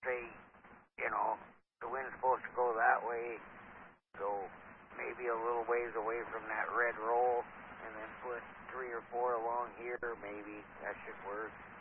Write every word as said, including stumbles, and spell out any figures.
say, you know, the wind's supposed to go that way, so maybe a little ways away from that red roll, and then put three or four along here, maybe that should work.